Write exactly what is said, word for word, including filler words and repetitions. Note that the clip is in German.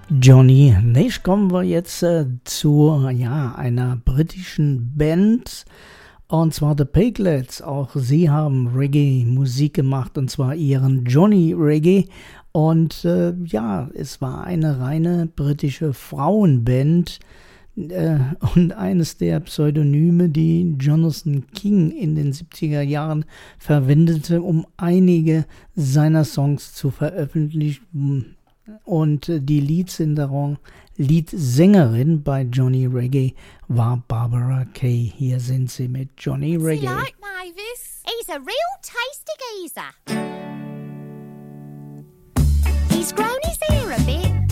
Johnny Nash. Kommen wir jetzt äh, zu ja, einer britischen Band, und zwar The Piglets. Auch sie haben Reggae-Musik gemacht, und zwar ihren Johnny Reggae. Und äh, ja, es war eine reine britische Frauenband. Äh, und eines der Pseudonyme, die Jonathan King in den siebziger Jahren verwendete, um einige seiner Songs zu veröffentlichen. Und die Leadsingerin, Leadsängerin bei Johnny Reggae war Barbara Kay. Hier sind sie mit Johnny Reggae. What's he like, Mavis? He's a real tasty geezer. He's grown his